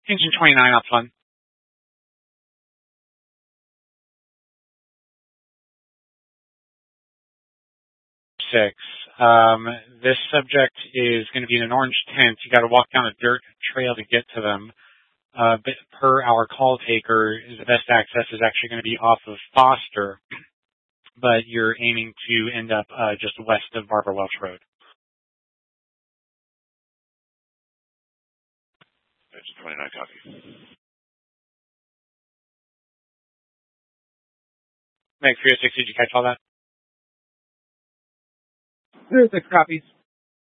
Engine 29, up one. 6. This subject is going to be in an orange tent. You got to walk down a dirt trail to get to them. But per our call taker, the best access is actually going to be off of Foster, but you're aiming to end up just west of Barbara Welsh Road. Engine 29, copy. Meg 306, did you catch all that? 306 copies.